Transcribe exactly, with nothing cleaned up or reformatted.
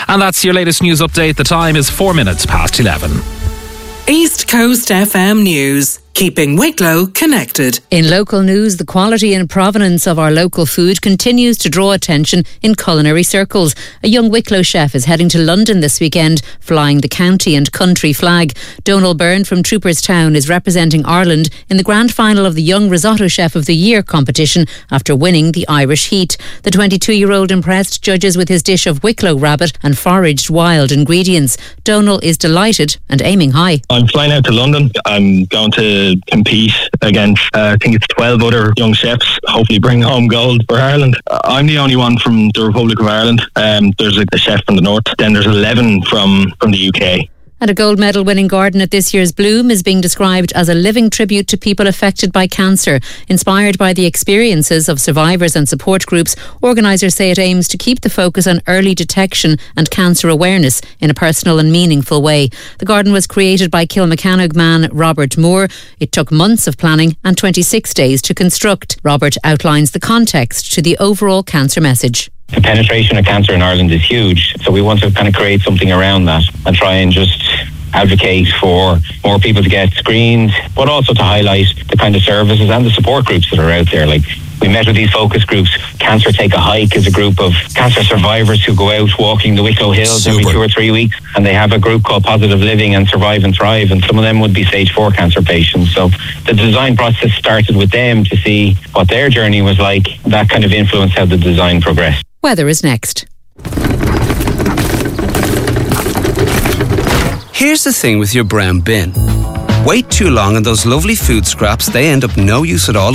And that's your latest news update. The time is four minutes past eleven. East Coast F M News, keeping Wicklow connected. In local news, the quality and provenance of our local food continues to draw attention in culinary circles. A young Wicklow chef is heading to London this weekend, flying the county and country flag. Donal Byrne from Trooperstown is representing Ireland in the grand final of the Young Risotto Chef of the Year competition after winning the Irish Heat. The twenty-two-year-old impressed judges with his dish of Wicklow rabbit and foraged wild ingredients. Donal is delighted and aiming high. I'm flying out to London. I'm going to compete against, uh, I think it's twelve other young chefs, hopefully bring home gold for Ireland. I'm the only one from the Republic of Ireland. Um, there's a, a chef from the north. Then there's eleven from, from the U K. And a gold medal winning garden at this year's Bloom is being described as a living tribute to people affected by cancer. Inspired by the experiences of survivors and support groups, organisers say it aims to keep the focus on early detection and cancer awareness in a personal and meaningful way. The garden was created by Kilmacanogue man Robert Moore. It took months of planning and twenty-six days to construct. Robert outlines the context to the overall cancer message. The penetration of cancer in Ireland is huge, so we want to kind of create something around that and try and just advocate for more people to get screened, but also to highlight the kind of services and the support groups that are out there. Like, we met with these focus groups. Cancer Take a Hike is a group of cancer survivors who go out walking the Wicklow Hills Super. every two or three weeks, and they have a group called Positive Living and Survive and Thrive, and some of them would be stage four cancer patients. So the design process started with them to see what their journey was like. That kind of influenced how the design progressed. Weather is next. Here's the thing with your brown bin. Wait too long and those lovely food scraps, they end up no use at all.